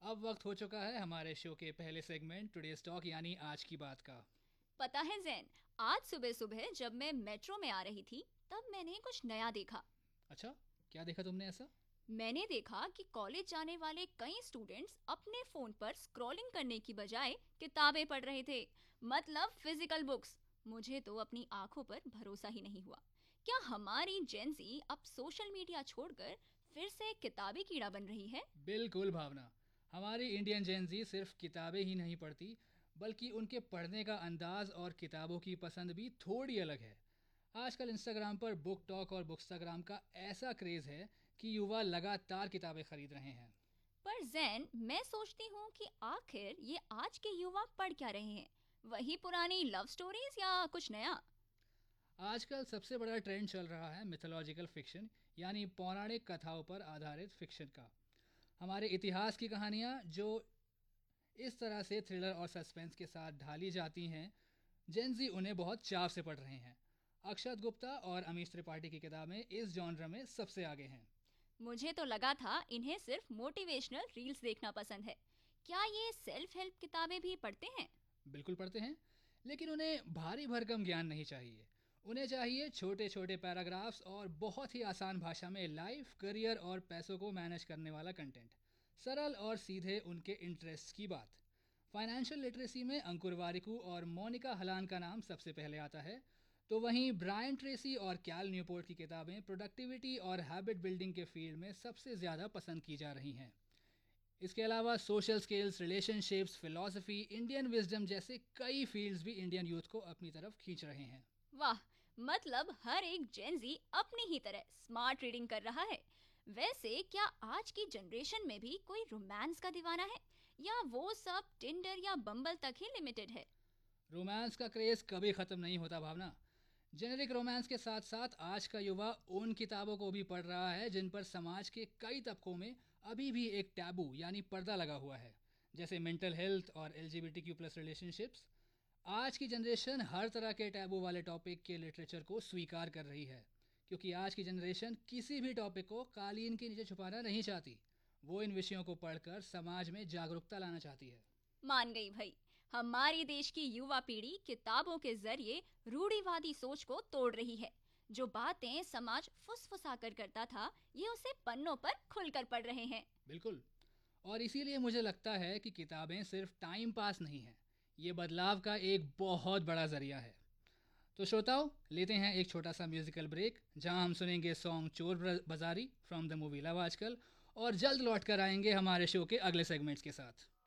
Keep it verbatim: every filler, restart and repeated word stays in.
अब वक्त हो चुका है हमारे शो के पहले सेगमेंट टुडेज टॉक यानी आज की बात का। पता है जैन, आज सुबह सुबह जब मैं मेट्रो में आ रही थी तब मैंने कुछ नया देखा। अच्छा, क्या देखा तुमने ऐसा? मैंने देखा कि कॉलेज जाने वाले कई स्टूडेंट्स अपने फोन पर स्क्रॉलिंग करने की बजाय किताबें पढ़ रहे थे। मतलब फिजिकल बुक्स। मुझे तो अपनी आंखों पर भरोसा ही नहीं हुआ। क्या हमारी जेंजी अब सोशल मीडिया छोड़कर फिर से किताबी कीड़ा बन रही है? बिल्कुल भावना। हमारी इंडियन जेनजी सिर्फ किताबें ही नहीं पढ़ती, बल्कि उनके पढ़ने का अंदाज और किताबों की पसंद भी थोड़ी अलग है। आजकल इंस्टाग्राम पर बुक टॉक और बुक्स्टाग्राम का ऐसा क्रेज है कि युवा लगातार किताबें खरीद रहे हैं। पर जैन, मैं सोचती हूँ कि आखिर ये आज के युवा पढ़ क्या रहे हैं? वही पुरानी लव स्टोरीज या कुछ नया? आजकल सबसे बड़ा ट्रेंड चल रहा है मिथोलॉजिकल फिक्शन, यानी पौराणिक कथाओं पर आधारित फिक्शन का। हमारे इतिहास की कहानियाँ जो इस तरह से थ्रिलर और सस्पेंस के साथ ढाली जाती हैं, जेंजी उन्हें बहुत चाव से पढ़ रहे हैं। अक्षत गुप्ता और अमीश त्रिपाठी की किताबें इस जॉनर में सबसे आगे हैं। मुझे तो लगा था इन्हें सिर्फ मोटिवेशनल रील्स देखना पसंद है। क्या ये सेल्फ हेल्प किताबें भी पढ़ते हैं? बिल्कुल पढ़ते हैं, लेकिन उन्हें भारी भरकम ज्ञान नहीं चाहिए। उन्हें चाहिए छोटे छोटे पैराग्राफ्स और बहुत ही आसान भाषा में लाइफ, करियर और पैसों को मैनेज करने वाला कंटेंट। सरल और सीधे उनके इंटरेस्ट की बात। फाइनेंशियल लिटरेसी में अंकुर वारिकू और मोनिका हलान का नाम सबसे पहले आता है। तो वहीं ब्रायन ट्रेसी और कैल न्यूपोर्ट की किताबें प्रोडक्टिविटी और हैबिट बिल्डिंग के फील्ड में सबसे ज़्यादा पसंद की जा रही हैं। इसके अलावा social skills, relationships, philosophy, Indian wisdom जैसे कई फील्ड्स भी इंडियन यूथ को अपनी तरफ खींच रहे हैं। वाह, मतलब हर एक जेंजी अपनी ही तरह स्मार्ट रीडिंग कर रहा है। वैसे क्या आज की जनरेशन में भी कोई रोमांस का दीवाना है, या वो सब टिंडर या बम्बल तक ही लिमिटेड है? रोमांस का क्रेज कभी ख़त्म नहीं होता भावना। जेनेरिक रोमांस के साथ साथ आज का युवा उन किताबों को भी पढ़ रहा है जिन पर समाज के कई तबकों में अभी भी एक टैबू यानी पर्दा लगा हुआ है, जैसे मेंटल हेल्थ और L G B T Q plus relationships. आज की जनरेशन हर तरह के टैबू वाले टॉपिक के लिटरेचर को स्वीकार कर रही है, क्योंकि आज की जनरेशन किसी भी टॉपिक को कालीन के नीचे छुपाना नहीं चाहती। वो इन विषयों को पढ़कर समाज में जागरूकता लाना चाहती है। मान गई भाई। हमारी देश की युवा पीढ़ी किताबों के जरिए रूढ़िवादी सोच को तोड़ रही है। जो बातें समाज फुसफुसा कर करता था, ये उसे पन्नों पर खुलकर पढ़ रहे हैं। बिल्कुल। और इसीलिए मुझे लगता है कि किताबें सिर्फ टाइम पास नहीं हैं, ये बदलाव का एक बहुत बड़ा जरिया है। तो श्रोताओं, लेते हैं एक छोटा सा म्यूजिकल ब्रेक, जहां हम सुनेंगे सॉन्ग चोर बाजारी फ्रॉम द मूवी लव आजकल, और जल्द लौट कर आएंगे हमारे शो के अगले सेगमेंट्स के साथ।